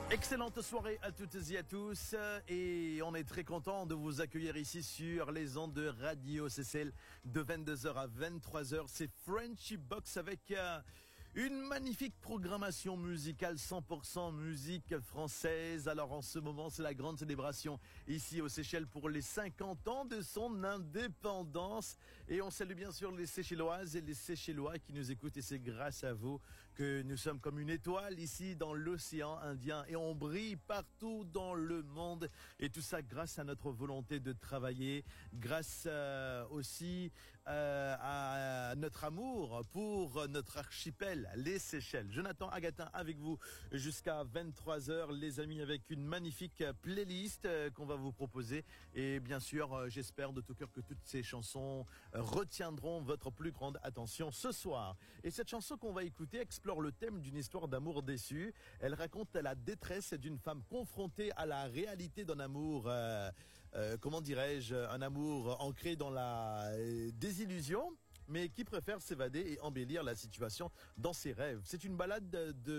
Excellente soirée à toutes et à tous et on est très content de vous accueillir ici sur les ondes de Radio CCL de 22h à 23h. C'est Frenchy Box avec une magnifique programmation musicale 100% musique française. Alors en ce moment, c'est la grande célébration ici aux Seychelles pour les 50 ans de son indépendance. Et on salue bien sûr les Seychelloises et les Seychellois qui nous écoutent. Et c'est grâce à vous que nous sommes comme une étoile ici dans l'océan Indien. Et on brille partout dans le monde. Et tout ça grâce à notre volonté de travailler, grâce aussi à notre amour pour notre archipel, les Seychelles. Jonathan Agatin avec vous jusqu'à 23h, les amis, avec une magnifique playlist qu'on va vous proposer. Et bien sûr, j'espère de tout cœur que toutes ces chansons retiendront votre plus grande attention ce soir. Et cette chanson qu'on va écouter explore le thème d'une histoire d'amour déçu. Elle raconte la détresse d'une femme confrontée à la réalité d'un amour, comment dirais-je, un amour ancré dans la désillusion, mais qui préfère s'évader et embellir la situation dans ses rêves. C'est une balade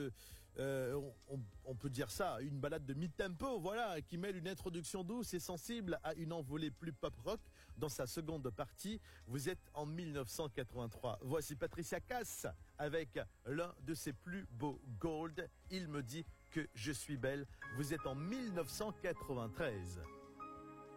on peut dire ça, une balade de mid-tempo, voilà, qui mêle une introduction douce et sensible à une envolée plus pop-rock dans sa seconde partie. Vous êtes en 1983. Voici Patricia Cass avec l'un de ses plus beaux Gold. Il me dit que je suis belle. Vous êtes en 1993.